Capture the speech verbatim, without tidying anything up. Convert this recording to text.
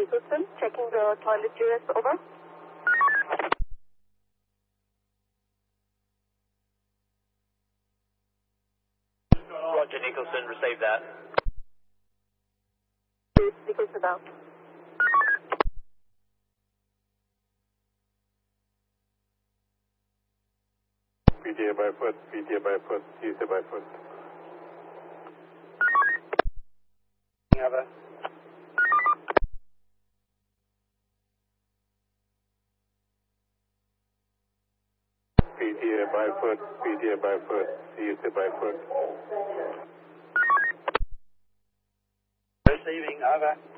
Nicholson, checking the toilet G S, over. Roger, Nicholson, receive that. Nicholson out. P T A by foot, P T A by foot, T C by foot. Over. P T A by foot, P T A by foot, T C by foot. Receiving, over.